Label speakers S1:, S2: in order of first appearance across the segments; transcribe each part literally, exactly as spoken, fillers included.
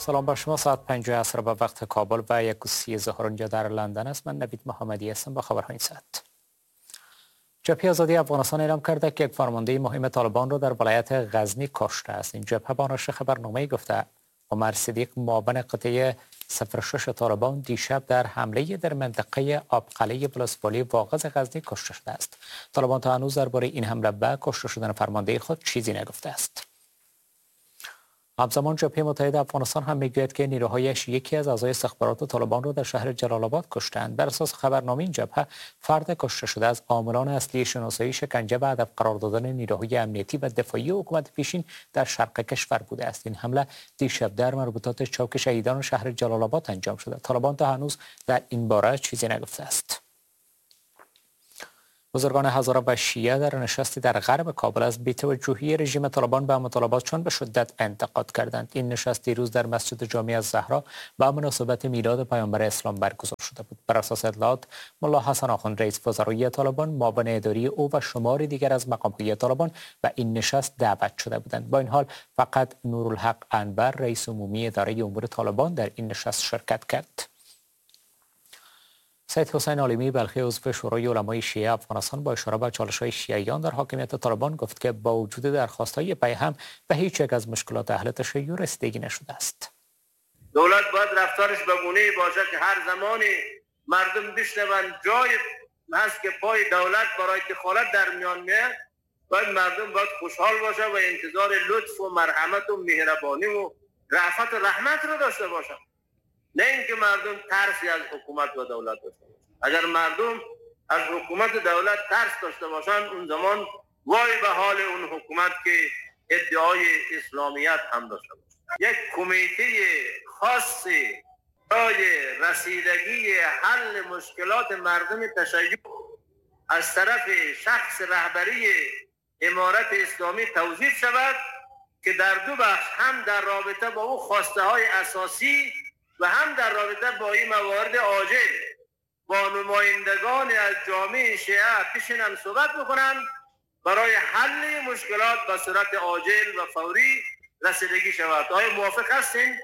S1: سلام با شما. ساعت پنج عصر به وقت کابل و یک و سی ظهر اینجا در لندن است. من نوید محمدی هستم با خبرهای این ساعت. جبهه آزادی افغانستان اعلام کرده که یک فرمانده مهم طالبان را در ولایت غزنی کشته است. این جبهه با نشر خبرنامه گفته عمر صدیق معاون قطعه صفر شش طالبان دیشب در حمله در منطقه آبقلعه ولسوالی واغظ غزنی کشته شده است. طالبان تا هنوز درباره این حمله به کشته شدن فرمانده خود چیزی نگفته است. همزمان جبهه متحد افغانستان هم میگوید که نیروهایش یکی از اعضای استخبارات طالبان را در شهر جلال آباد کشتند. بر اساس خبرنامه این جبهه فرد کشته شده از عاملان اصلی شناسایی شکنجه و هدف قرار دادن نیروهای امنیتی و دفاعی حکومت پیشین در شرق کشور بوده است. این حمله دیشب در مربوطات چوک شهیدان شهر جلال آباد انجام شده. طالبان تا هنوز در این باره چیزی نگفته است. بزرگان هزاره و شیعه در نشستی در غرب کابل از بی‌توجهی رژیم طالبان به مطالباتشان به شدت انتقاد کردند. این نشست دیروز در مسجد جامع الزهرا با مناسبت میلاد پیامبر اسلام برگزار شده بود. بر اساس اطلاعات ملا حسن آخوند رئیس وزرای طالبان، معاون اداری او و شماری دیگر از مقام‌های طالبان و این نشست دعوت شده بودند. با این حال فقط نورالحق انور رئیس عمومی اداره امور طالبان در این نشست شرکت کرد. سید حسین عالمی بلخی عضو شورای علمای شیعه افغانستان با اشاره به چالش‌های شیعیان در حاکمیت طالبان گفت که با وجود درخواست‌های پیهم به هیچ یک از مشکلات اهل تشیع رسیدگی نشده است.
S2: دولت باید رفتارش به گونه‌ای باشه که هر زمانی مردم بشنوند جای هست که پای دولت برای دخالت در میان میاد، باید مردم باید خوشحال باشه و انتظار لطف و مرحمت و مهربانی و رأفت و رحمت رو داشته باشه، نه اینکه مردم ترسی از حکومت و دولت داشته باشن. اگر مردم از حکومت و دولت ترس داشته باشن، اون زمان وای به حال اون حکومت که ادعای اسلامیت هم داشته باشه. یک کمیته خاصی برای رسیدگی حل مشکلات مردم تشیع از طرف شخص رهبری امارت اسلامی توظیف شود که در دو بخش، هم در رابطه با او خواسته های اساسی و هم در رابطه با این موارد عاجل با نمایندگان از جامعه شیعه پیشینن صحبت بکنن برای حل مشکلات به صورت عاجل و فوری رسیدگی شود. آیا موافق هستین؟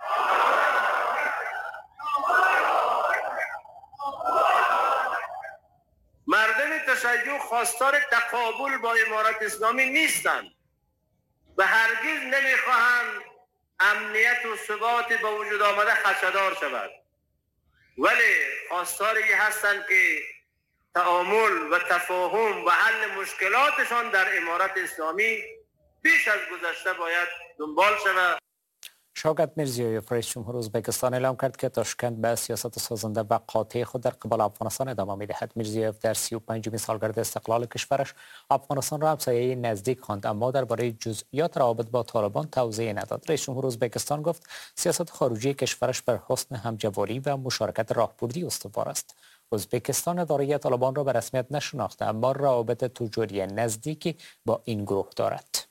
S2: مردم تشیع خواستار تقابل با امارت اسلامی نیستند و هرگز نمیخواهند امنیت و ثبات با وجود آمده خدشه‌دار شود، ولی خواستاری هستند که تعامل و تفاهم و حل مشکلاتشان در امارت اسلامی بیش از گذشته باید دنبال شود.
S1: شوکت میرزیویف رئیس جمهور ازبکستان اعلام کرد که تاشکند به سیاست سازنده و قاطع خود در قبال افغانستان ادامه می‌دهد. میرزیویف در سی و پنجمین سالگرد استقلال کشورش افغانستان را همسایه نزدیک خواند، اما درباره جزئیات روابط با طالبان توضیح نداد. رئیس جمهور ازبکستان گفت سیاست خارجی کشورش بر حسن همجواری و مشارکت راهبردی استوار است. ازبکستان اداره طالبان را به رسمیت نشناخته، اما روابط تجاری نزدیکی با این گروه دارد.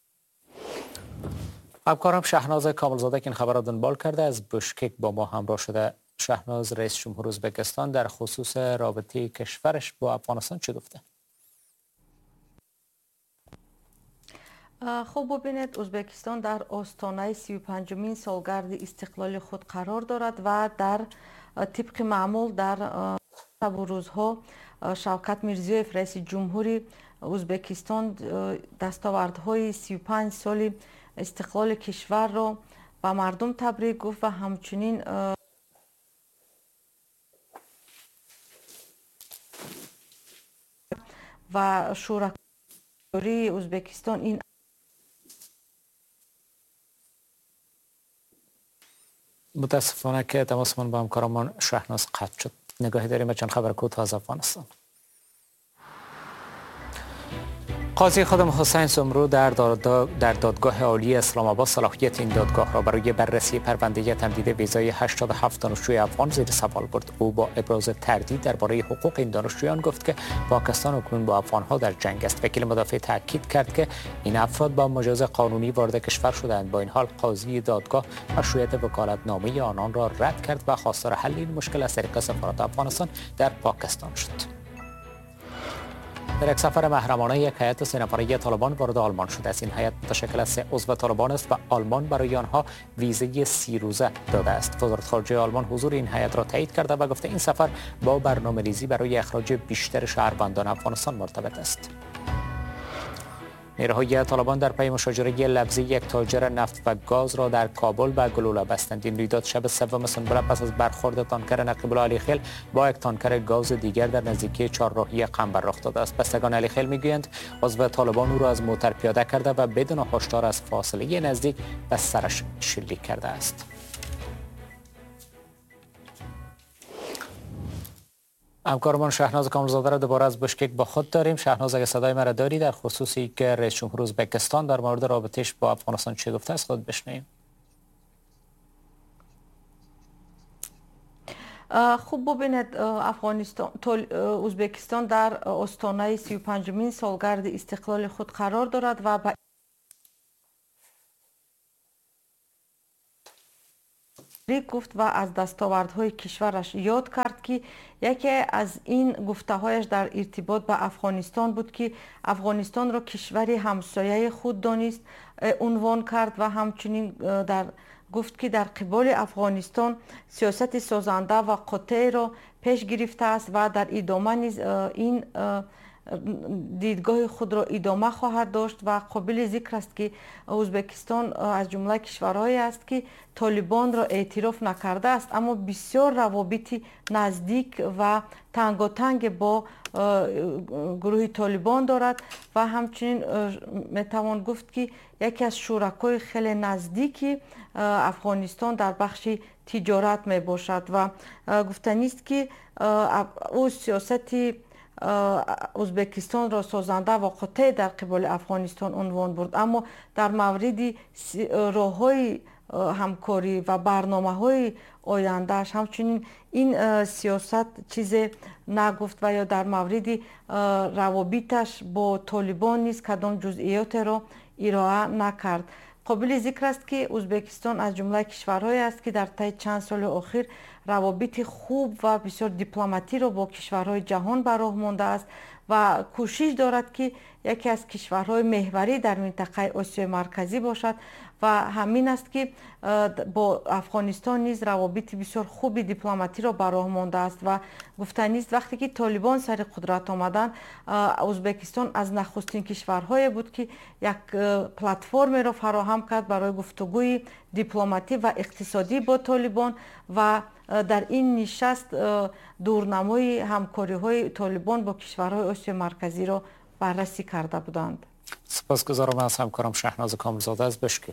S1: همکارم شهناز کاملزاده که این خبر را دنبال کرده از بشکک با ما همراه شده. شهناز، رئیس جمهور ازبکستان در خصوص رابطه کشورش با افغانستان چه گفته؟
S3: خب ببینید، ازبکستان در آستانه سی و پنجمین سالگرد استقلال خود قرار دارد و در طبق معمول در شب و روزها شوکت میرزیویف رئیس جمهوری ازبکستان دستاوردهای سی و پنج سالی استقلال کشور را به مردم تبریک گفت و همچنین و شورای ازبکستان این
S1: متاسفانه که تماسمان با همکارمان شهناز قطع شد. نگاهی داریم به چند خبر کوتاه از افغانستان. قاضی خادم حسین سمرو در, در دادگاه عالی اسلام آباد صلاحیت این دادگاه را برای بررسی پرونده تمدید ویزای هشتاد و هفت دانشجوی افغان زیر سوال برد. او با ابراز تردید درباره حقوق این دانشجویان گفت که پاکستان اکنون با افغانها در جنگ است. وکیل مدافع تاکید کرد که این افراد با مجاز قانونی وارد کشور شدند. با این حال قاضی دادگاه مشروعیت وکالتنامه آنان را رد کرد و خواستار حل این مشکل از طریق سفارت افغانستان در پاکستان شد. در یک سفر محرمانه یک هیئت سه نفره طالبان وارد آلمان شده است. این هیئت متشکل از سه عضو طالبان است و آلمان برای آنها ویزه سی روزه داده است. وزارت خارجه آلمان حضور این هیئت را تایید کرده و گفته این سفر با برنامه‌ریزی برای اخراج بیشتر شهروندان افغانستان مرتبط است. نیروهای طالبان در پی مشاجره لفظی یک تاجر نفت و گاز را در کابل به گلوله بستند. این رویداد شب سوم سنبله پس از برخورد تانکر نقیب الله علیخیل با یک تانکر گاز دیگر در نزدیکی چهارراهی قنبر رخ داده است. بستگان علیخیل میگویند عضو طالبان او را از موتر پیاده کرده و بدون هشدار از فاصله نزدیک به سرش شلیک کرده است. همکارمان شهناز کاملزاده را دوباره از بشکک با خود داریم. شهناز، اگه صدای مرا داری، در خصوصی که رئیس جمهور ازبکستان در مورد رابطه‌اش با افغانستان چه گفته است خود بشنویم.
S3: خوب ببینید، افغانستان ازبکستان در آستانه سی و پنجمین سالگرد استقلال خود قرار دارد و با گفت و از دستاوردهای کشورش یاد کرد که یکی از این گفته‌هایش در ارتباط با افغانستان بود که افغانستان را کشوری همسایه خود دانست عنوان کرد و همچنین در گفت که در قبال افغانستان سیاست سازنده و قاطع را پیش گرفته است و در ادامه نیز این دیدگاه خود را ادامه خواهد داشت و قابل ذکر است که ازبکستان از جمله کشورهایی است که طالبان را اعتراف نکرده است، اما بسیار روابط نزدیک و تنگاتنگ با گروه طالبان دارد و همچنین میتوان گفت که یکی از شرکای خیلی نزدیک افغانستان در بخش تجارت می باشد و گفتنی است که او سیاست ازبکستان را سازنده و قاطع در قبال افغانستان عنوان برد، اما در مورد راه‌های همکاری و برنامه‌های آیندهش همچنین این سیاست چیز نگفت و یا در مورد روابطش با طالبان نیز کدام جزئیات را ارائه نکرد. قابل ذکر است که ازبکستان از جمله کشورهایی است که در طی چند سال اخیر روابط خوب و بسیار دیپلماتی را با کشورهای جهان به راه مانده است و کوشش دارد که یکی از کشورهای محوری در منطقه آسیای مرکزی باشد و همین است که با افغانستان نیز روابط بسیار خوب دیپلماتی را به راه مانده است و گفتنی است وقتی که طالبان سر قدرت آمدن ازبکستان از نخستین کشورهای بود که یک پلتفرم را فراهم کرد برای گفتگوی دیپلماتی و اقتصادی با طالبان و در این نشست دورنمای همکاری های طالبان با کشورهای آسیای مرکزی را بررسی کرده بودند.
S1: سپاسگزارم از همکارم شهناز کاملزاده از بشکک.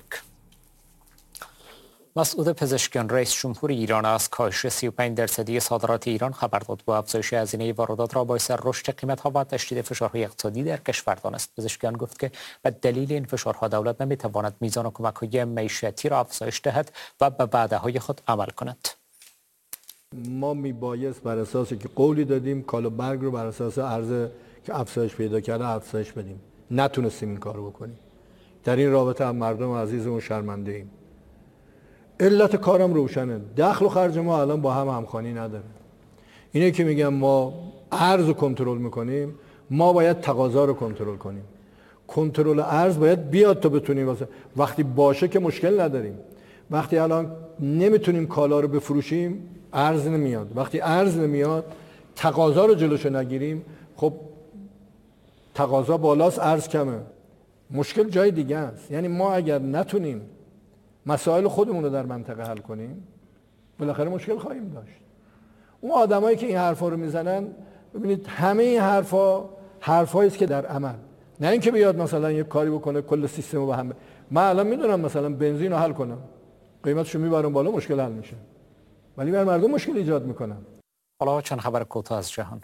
S1: مسعود پزشکیان رئیس جمهور ایران از کاهش سی و پنج درصدی صادرات ایران خبر داد. با افزایش هزینه واردات را باعث رشد قیمت‌ها و تشدید فشارهای اقتصادی در کشور دانست. پزشکیان گفت که به دلیل این فشارها دولت نمی‌تواند میزان کمک‌های معیشتی را افزایش دهد و به وعده‌های خود عمل کند.
S4: ما میبایست بر اساسی که قولی دادیم کالا برگ رو بر اساس عرضه که افزایش پیدا کرده افزایش بدیم. نتونستیم این کارو بکنیم. در این رابطه هم مردم عزیزمون شرمنده ایم. علت کارم روشنه. دخل و خرج ما الان با هم همخوانی نداره. اینه که میگم ما ارز رو کنترل میکنیم، ما باید تقاضا رو کنترل کنیم. کنترل ارز باید بیاد تا بتونیم واسه وقتی باشه که مشکل نداریم. وقتی الان نمیتونیم کالا رو بفروشیم، ارز نمیاد. وقتی ارز نمیاد، تقاضا رو جلوشو نگیریم، خب تقاضا بالاست، ارز کمه. مشکل جای دیگه است. یعنی ما اگر نتونیم مسائل خودمون رو در منطقه حل کنیم، بالاخره مشکل خواهیم داشت. اون آدمایی که این حرفا رو میزنن، ببینید همه این حرفا حرفایی است که در عمل، نه اینکه بیاد مثلا یک کاری بکنه کل سیستم رو به هم. من الان میدونم مثلا بنزین رو حل کنم، قیمتشو میبرم بالا، مشکل حل میشه، ولی بر مردم مشکل ایجاد میکنم.
S1: حالا چند خبر کوتاه از جهان.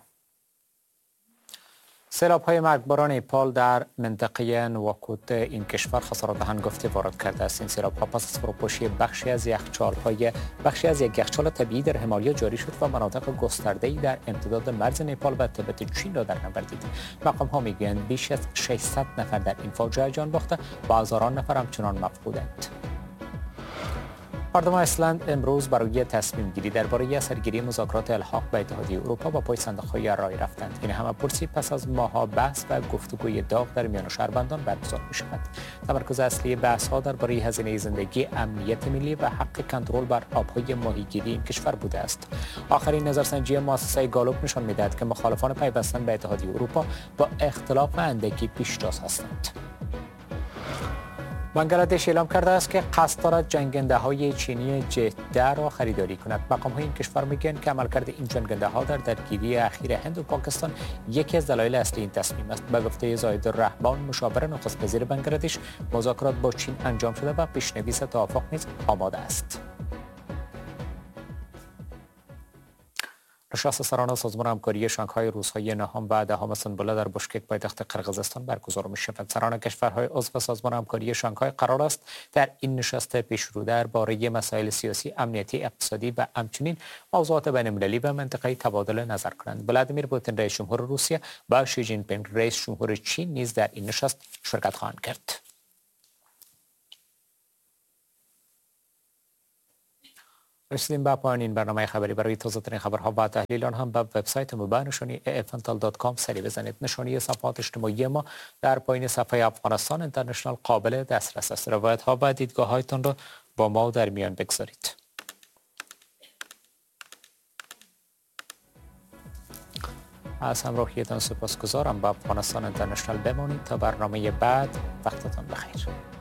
S1: سیلاب‌های مرگبار نیپال در منطقه نواکوت این کشور خسارات هنگفتی وارد کرده است. این سیلاب‌ها پس از فروپاشی بخشی از یخچال‌های بخشی از یک یخچال طبیعی در هیمالیا جاری شد و مناطق گسترده‌ای در امتداد مرز نیپال و تبت چین را در هم بردید. مقام‌ها می‌گویند بیش از ششصد نفر در این فاجعه جان باخته و هزاران نفر همچنان مفقودند. مردم ایسلند امروز برای تصمیم گیری درباره سرگیری مذاکرات الحاق به اتحادیه اروپا با پای صندوق‌های رای رفتند. این همه پرسی پس از ماه‌ها بحث و گفتگوی داغ در میان شهروندان برگزار می‌شود. تمرکز اصلی بحث‌ها درباره هزینه زندگی، امنیت ملی و حق کنترل بر آب‌های ماهیگیری این کشور بوده است. آخرین نظرسنجی مؤسسه گالوپ نشان می‌دهد که مخالفان پیوستن به اتحادیه اروپا با اختلاف اندکی پیشتاز هستند. بنگلادش اعلام کرده است که قصد دارد جنگنده های چینی جت ده را خریداری کند. مقام های این کشور میگن که عملکرد این جنگنده ها در درگیری اخیر هند و پاکستان یکی از دلایل اصلی این تصمیم است. به گفته زاهد الرحمن مشاور نخست وزیر بنگلادش، مذاکرات با چین انجام شده و پیشنویس توافق نیز آماده است. نشست سران سازمان همکاری شانگهای روزهای نهم و دهم سنبله در بشکک پایتخت قرقیزستان برگزار می‌شود. سران کشورهای عضو سازمان همکاری شانگهای قرار است در این نشست پیشرو درباره مسائل سیاسی، امنیتی، اقتصادی و همچنین موضوعات بین‌المللی و منطقه‌ای تبادل نظر کنند. ولادیمیر پوتین رئیس جمهور روسیه و شی جین پینگ رئیس جمهور چین نیز در این نشست شرکت خواهند کرد. رسیدیم به پایان این برنامه خبری. برای تازه‌ترین خبرها و تحلیل آن هم به وبسایت ما به نشانی افنتال دات کام سری بزنید. نشانی صفحات اجتماعی ما در پایین صفحه افغانستان اینترنشنال قابل دسترس است. روایت‌ها و دیدگاه‌هایتان را با ما در میان بگذارید. از همراهیتان سپاسگزارم. با افغانستان اینترنشنال بمانید تا برنامه بعد. وقتتان بخیر.